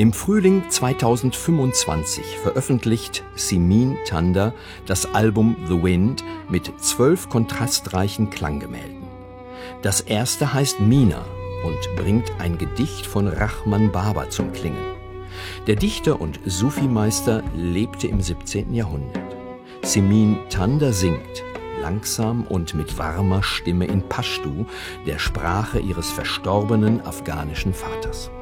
Im Frühling 2025 veröffentlicht Simin Tanda das Album The Wind mit 12 kontrastreichen Klanggemälden. Das erste heißt Mina und bringt ein Gedicht von Rahman Baba zum Klingen. Der Dichter und Sufi-Meister lebte im 17. Jahrhundert. Simin Tanda singt, langsam und mit warmer Stimme in Pashtu, der Sprache ihres verstorbenen afghanischen Vaters.